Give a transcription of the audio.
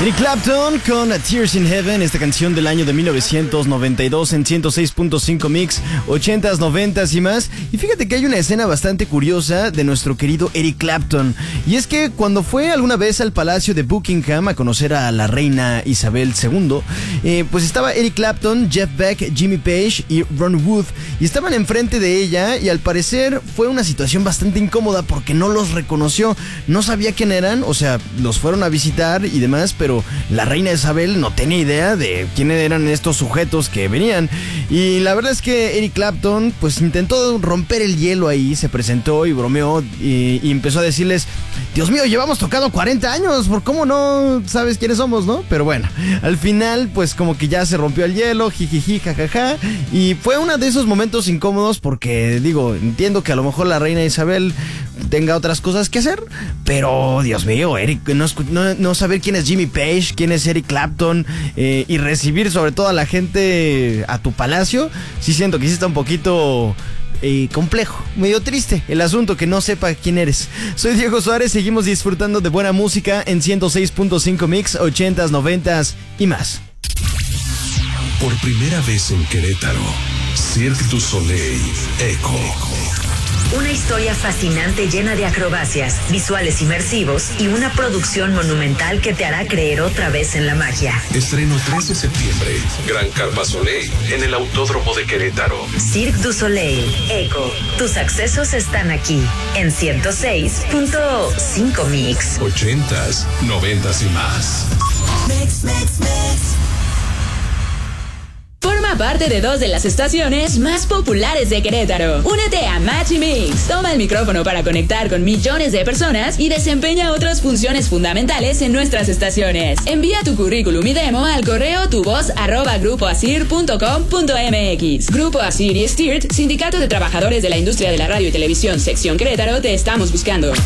Eric Clapton con Tears in Heaven, esta canción del año de 1992 en 106.5 Mix, 80s, 90s y más. Y fíjate que hay una escena bastante curiosa de nuestro querido Eric Clapton. Y es que cuando fue alguna vez al Palacio de Buckingham a conocer a la reina Isabel II, pues estaba Eric Clapton, Jeff Beck, Jimmy Page y Ron Wood. Y estaban enfrente de ella y al parecer fue una situación bastante incómoda porque no los reconoció. No sabía quién eran, o sea, los fueron a visitar y demás, pero la reina Isabel no tenía idea de quiénes eran estos sujetos que venían. Y la verdad es que Eric Clapton pues intentó romper el hielo ahí, se presentó y bromeó y empezó a decirles: Dios mío, llevamos tocado 40 años, ¿por cómo no sabes quiénes somos, no? Pero bueno, al final pues como que ya se rompió el hielo, jijiji, jajaja. Y fue uno de esos momentos incómodos porque digo, entiendo que a lo mejor la reina Isabel tenga otras cosas que hacer, pero Dios mío, Eric, no saber quién es Jimmy Page, quién es Eric Clapton, y recibir sobre todo a la gente a tu palacio, sí siento que sí está un poquito complejo, medio triste el asunto que no sepa quién eres. Soy Diego Suárez, seguimos disfrutando de buena música en 106.5 Mix, 80s, 90s y más. Por primera vez en Querétaro, Cirque du Soleil Echo. Una historia fascinante llena de acrobacias, visuales inmersivos y una producción monumental que te hará creer otra vez en la magia. Estreno 3 de septiembre, Gran Carpa Soleil, en el Autódromo de Querétaro. Cirque du Soleil Echo. Tus accesos están aquí, en 106.5 Mix. 80s, 90s y más. Mix. Forma parte de 2 de las estaciones más populares de Querétaro. Únete a Match y Mix. Toma el micrófono para conectar con millones de personas y desempeña otras funciones fundamentales en nuestras estaciones. Envía tu currículum y demo al correo tuvoz@grupoasir.com.mx. Grupo Asir y STIRT, Sindicato de Trabajadores de la Industria de la Radio y Televisión, Sección Querétaro, te estamos buscando.